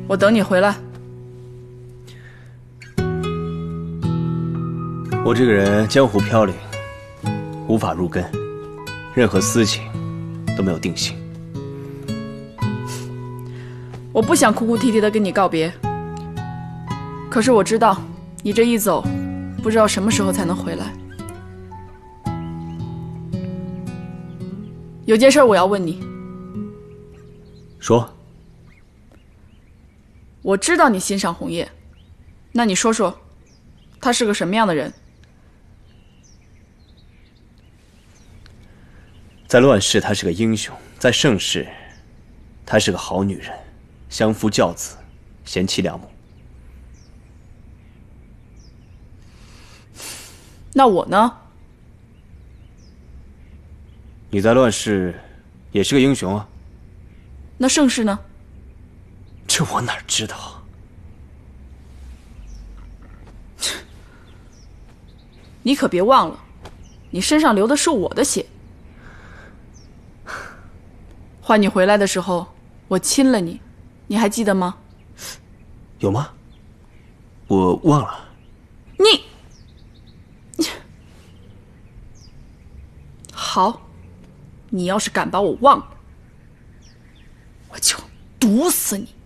我等你回来。 我这个人江湖飘零，无法入根，任何私情都没有定性。 我不想哭哭啼啼的跟你告别，可是我知道你这一走，不知道什么时候才能回来。有件事我要问你。 说。 我知道你欣赏红叶，那你说说，她是个什么样的人？ 在乱世，她是个英雄；在盛世，她是个好女人，相夫教子，贤妻良母。 那我呢？ 你在乱世也是个英雄啊。 那盛世呢？ 这我哪知道？ 你可别忘了，你身上流的是我的血。换你回来的时候，我亲了你，你还记得吗？ 有吗？我忘了。 你好，你要是敢把我忘了，我就毒死你。